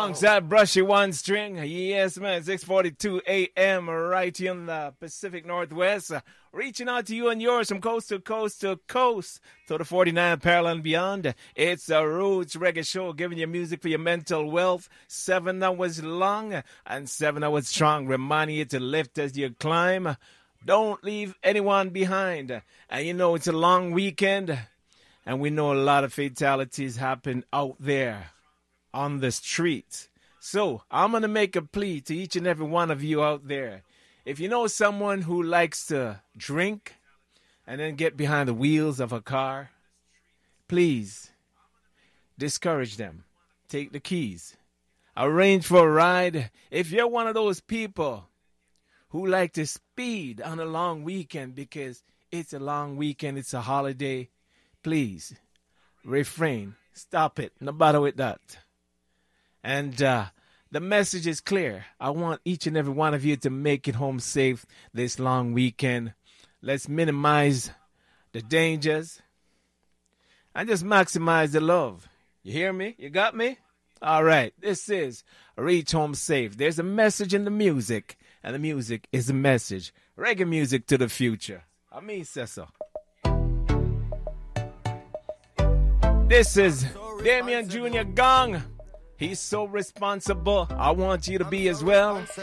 Alongside Brushy One String. Yes, man. 6:42 a.m. right here in the Pacific Northwest. Reaching out to you and yours from coast to coast to coast to the 49 parallel and beyond. It's a Roots Reggae Show giving you music for your mental wealth. 7 hours long and 7 hours strong. Reminding you to lift as you climb. Don't leave anyone behind. And you know it's a long weekend. And we know a lot of fatalities happen out there on the streets. So I'm going to make a plea to each and every one of you out there. If you know someone who likes to drink and then get behind the wheels of a car, please discourage them. Take the keys. Arrange for a ride. If you're one of those people who like to speed on a long weekend because it's a long weekend, it's a holiday, please refrain. Stop it. No bother with that. And the message is clear. I want each and every one of you to make it home safe this long weekend. Let's minimize the dangers and just maximize the love. You hear me? You got me? All right. This is Reach Home Safe. There's a message in the music, and the music is a message. Reggae music to the future. I mean, Cecil. This is Damien Jr. Gong. He's so responsible. I want you to be as well.